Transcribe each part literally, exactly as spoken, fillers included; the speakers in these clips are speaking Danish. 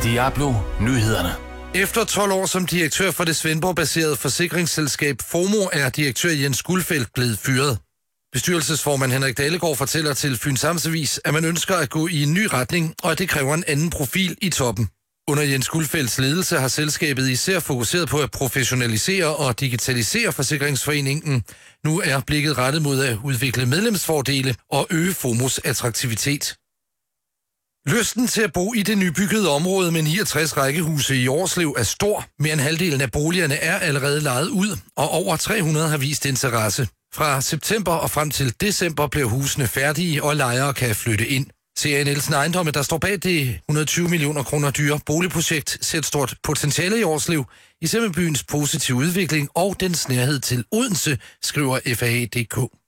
Diablo Nyhederne. Efter tolv år som direktør for det Svendborg-baserede forsikringsselskab FOMO er direktør Jens Guldfeldt blevet fyret. Bestyrelsesformand Henrik Dahlegaard fortæller til Fyns Amtsavis, at man ønsker at gå i en ny retning, og at det kræver en anden profil i toppen. Under Jens Guldfeldts ledelse har selskabet især fokuseret på at professionalisere og digitalisere forsikringsforeningen. Nu er blikket rettet mod at udvikle medlemsfordele og øge FOMOs attraktivitet. Lysten til at bo i det nybyggede område med niogtres rækkehuse i Årslev er stor. Mere end halvdelen af boligerne er allerede lejet ud, og over tre hundrede har vist interesse. Fra september og frem til december bliver husene færdige, og lejere kan flytte ind. C A Nielsen Ejendomme, der står bag det et hundrede og tyve millioner kroner dyre boligprojekt, ser et stort potentiale i Årslev, især med byens positive udvikling og dens nærhed til Odense, skriver F A A punktum d k.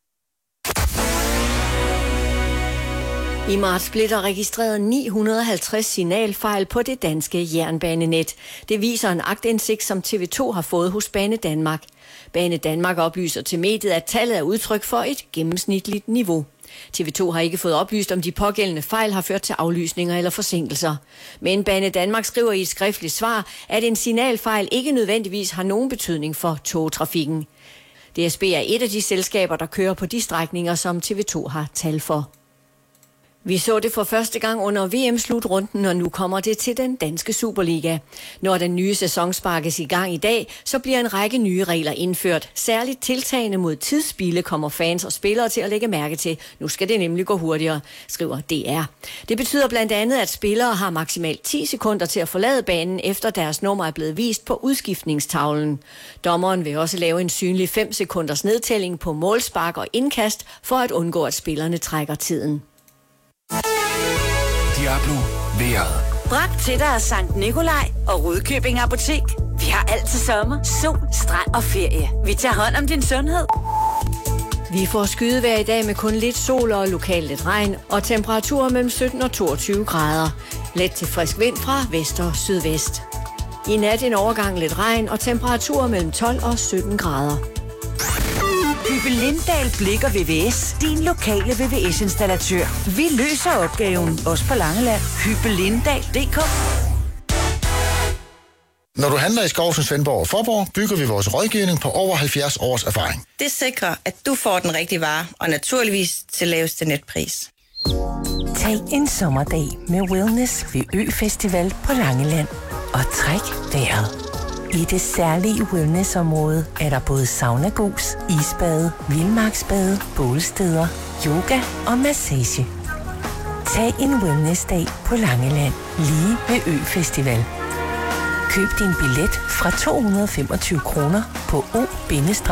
I marts blev der registreret ni hundrede og halvtreds signalfejl på det danske jernbanenet. Det viser en aktindsigt, som T V to har fået hos Banedanmark. Banedanmark oplyser til mediet, at tallet er udtryk for et gennemsnitligt niveau. T V to har ikke fået oplyst, om de pågældende fejl har ført til aflysninger eller forsinkelser. Men Banedanmark skriver i et skriftligt svar, at en signalfejl ikke nødvendigvis har nogen betydning for togtrafikken. D S B er et af de selskaber, der kører på de strækninger, som T V to har tal for. Vi så det for første gang under V M-slutrunden, og nu kommer det til den danske Superliga. Når den nye sæson sparkes i gang i dag, så bliver en række nye regler indført. Særligt tiltagende mod tidsspilde kommer fans og spillere til at lægge mærke til. Nu skal det nemlig gå hurtigere, skriver D R. Det betyder blandt andet, at spillere har maksimalt ti sekunder til at forlade banen, efter deres nummer er blevet vist på udskiftningstavlen. Dommeren vil også lave en synlig fem sekunders nedtælling på målspark og indkast, for at undgå, at spillerne trækker tiden. Diablo vejret. Bragt til dig af Sankt Nikolaj og Rudkøbing Apotek. Vi har altid sommer, sol, strand og ferie. Vi tager hånd om din sundhed. Vi får skydevejr i dag med kun lidt sol og lokalt lidt regn, og temperaturer mellem sytten og toogtyve grader. Let til frisk vind fra vest og sydvest. I nat en overgang lidt regn og temperaturer mellem tolv og sytten grader. Hyppe Lindahl Blicher V V S, din lokale V V S-installatør. Vi løser opgaven, også på Langeland. Hyppe Lindahl punktum d k. Når du handler i Skovsen, Svendborg og Faaborg, bygger vi vores rådgivning på over halvfjerds års erfaring. Det sikrer, at du får den rigtige vare, og naturligvis til laveste netpris. Tag en sommerdag med Wellness ved Ø-festival på Langeland og træk vejret. I det særlige wellnessområde er der både saunagus, isbade, vildmarksbade, bålsteder, yoga og massage. Tag en wellnessdag på Langeland, lige ved Ø-festival. Køb din billet fra to hundrede og femogtyve kroner på o bindestreg